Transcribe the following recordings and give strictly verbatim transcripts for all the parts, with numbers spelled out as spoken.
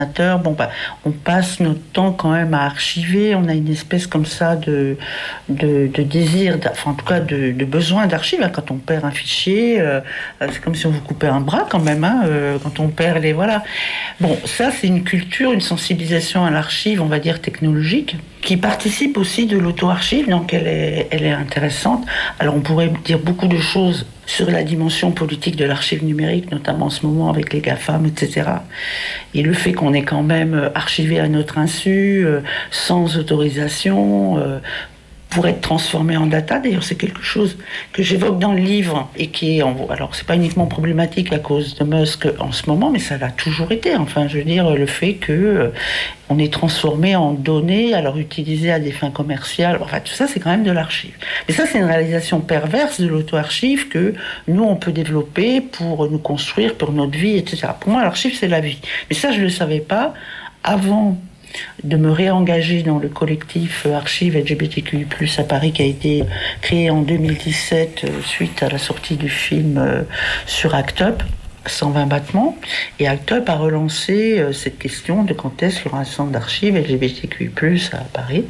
Bon, bah, on passe notre temps quand même à archiver, on a une espèce comme ça de, de, de désir, enfin en tout cas de, de besoin d'archives. Quand on perd un fichier, euh, c'est comme si on vous coupait un bras quand même, hein, euh, quand on perd les... Voilà. Bon, ça c'est une culture, une sensibilisation à l'archive, on va dire technologique, qui participe aussi de l'auto-archive, donc elle est, elle est intéressante. Alors on pourrait dire beaucoup de choses sur la dimension politique de l'archive numérique, notamment en ce moment avec les GAFAM, et cetera. Et le fait qu'on ait quand même archivé à notre insu, euh, sans autorisation, euh, pour être transformé en data. D'ailleurs, c'est quelque chose que j'évoque dans le livre et qui est, en, alors c'est pas uniquement problématique à cause de Musk en ce moment, mais ça l'a toujours été. Enfin, je veux dire, le fait que euh, on est transformé en données, alors utilisées à des fins commerciales. Enfin, tout ça, c'est quand même de l'archive. Mais ça, c'est une réalisation perverse de l'auto-archive que nous, on peut développer pour nous construire, pour notre vie, et cetera. Pour moi, l'archive, c'est la vie. Mais ça, je ne le savais pas avant de me réengager dans le collectif Archives L G B T Q I plus, à Paris, qui a été créé en deux mille dix-sept euh, suite à la sortie du film euh, sur Act Up, cent vingt battements. Et Act Up a relancé euh, cette question de quand est-ce qu'il y aura un centre d'archives L G B T Q I plus, à Paris.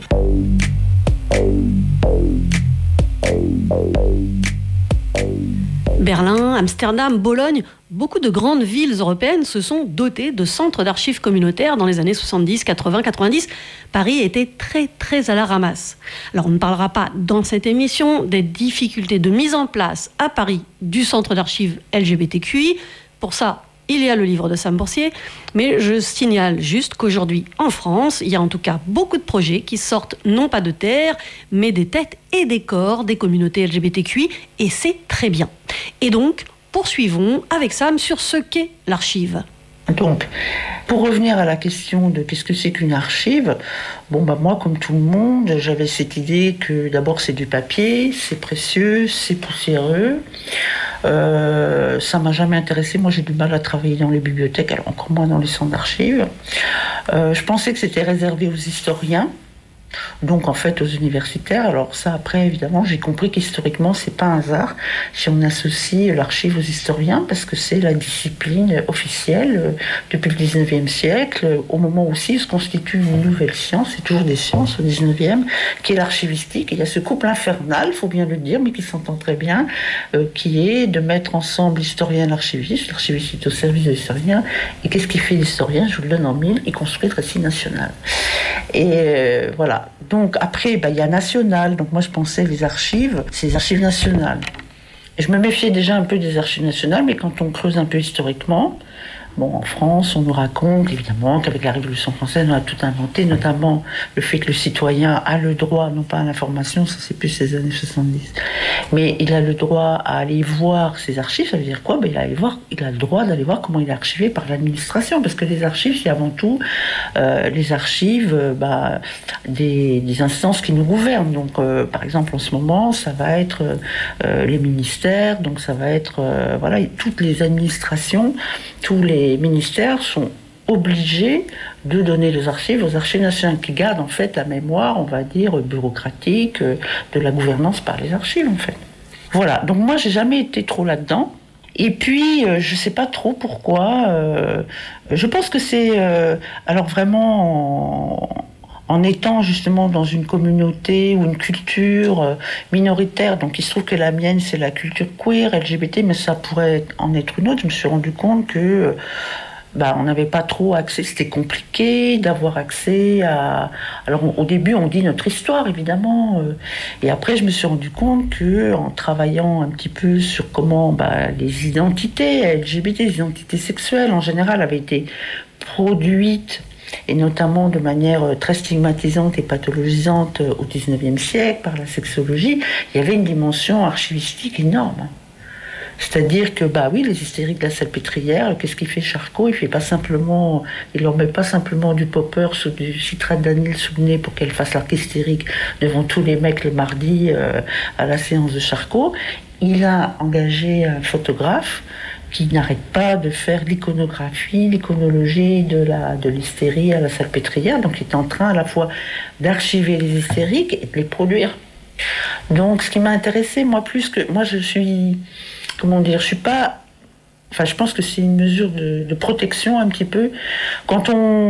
Berlin, Amsterdam, Bologne, beaucoup de grandes villes européennes se sont dotées de centres d'archives communautaires dans les années soixante-dix, quatre-vingts, quatre-vingt-dix. Paris était très très à la ramasse. Alors on ne parlera pas dans cette émission des difficultés de mise en place à Paris du centre d'archives L G B T Q I. Pour ça, il y a le livre de Sam Boursier, mais je signale juste qu'aujourd'hui, en France, il y a en tout cas beaucoup de projets qui sortent non pas de terre, mais des têtes et des corps des communautés L G B T Q I, et c'est très bien. Et donc, poursuivons avec Sam sur ce qu'est l'archive. Donc, pour revenir à la question de qu'est-ce que c'est qu'une archive, bon bah moi comme tout le monde, j'avais cette idée que d'abord c'est du papier, c'est précieux, c'est poussiéreux. Euh, ça m'a jamais intéressé. Moi j'ai du mal à travailler dans les bibliothèques, alors encore moins dans les centres d'archives. Euh, je pensais que c'était réservé aux historiens. Donc en fait aux universitaires. Alors ça après évidemment j'ai compris qu'historiquement c'est pas un hasard si on associe l'archive aux historiens, parce que c'est la discipline officielle euh, depuis le dix-neuvième siècle, euh, au moment aussi où se constitue une nouvelle science, c'est toujours des sciences au dix-neuvième, qui est l'archivistique. Et il y a ce couple infernal, faut bien le dire, mais qui s'entend très bien, euh, qui est de mettre ensemble l'historien et l'archiviste. L'archiviste est au service de l'historien, et qu'est-ce qu'il fait l'historien? Je vous le donne en mille, il construit le récit national. Et euh, voilà. Donc après, bah, il y a national. Donc moi je pensais les archives, c'est les archives nationales. Et je me méfiais déjà un peu des archives nationales, mais quand on creuse un peu historiquement, bon, en France, on nous raconte évidemment qu'avec la Révolution française, on a tout inventé, notamment le fait que le citoyen a le droit, non pas à l'information, ça c'est plus les années soixante-dix, mais il a le droit à aller voir ses archives. Ça veut dire quoi? Ben, il, a aller voir, il a le droit d'aller voir comment il est archivé par l'administration, parce que les archives, c'est avant tout euh, les archives euh, bah, des, des instances qui nous gouvernent. Donc, euh, par exemple, en ce moment, ça va être euh, les ministères, donc ça va être euh, voilà, toutes les administrations, tous les les ministères sont obligés de donner les archives aux archives nationales, qui gardent en fait la mémoire, on va dire, bureaucratique de la gouvernance par les archives en fait. Voilà, donc moi j'ai jamais été trop là-dedans. Et puis euh, je sais pas trop pourquoi. Euh, je pense que c'est euh, alors vraiment en, en étant justement dans une communauté ou une culture euh, minoritaire, donc il se trouve que la mienne c'est la culture queer, L G B T, mais ça pourrait en être une autre. Je me suis rendu compte que euh, bah, on n'avait pas trop accès, c'était compliqué d'avoir accès à... Alors on, au début on dit notre histoire évidemment, euh, et après je me suis rendu compte que en travaillant un petit peu sur comment bah, les identités L G B T, les identités sexuelles en général avaient été produites, et notamment de manière très stigmatisante et pathologisante au dix-neuvième siècle par la sexologie, il y avait une dimension archivistique énorme. C'est-à-dire que, bah oui, les hystériques de la Salpêtrière, qu'est-ce qu'il fait Charcot? Il fait pas simplement, il leur met pas simplement du poppers ou du citrate d'anil sous le nez pour qu'elle fasse l'arc hystérique devant tous les mecs le mardi euh, à la séance de Charcot. Il a engagé un photographe qui n'arrête pas de faire l'iconographie, l'iconologie de, la, de l'hystérie à la Salpêtrière. Donc il est en train à la fois d'archiver les hystériques et de les produire. Donc ce qui m'a intéressé, moi plus que... Moi je suis... Comment dire? Je suis pas Enfin, je pense que c'est une mesure de, de protection un petit peu. Quand on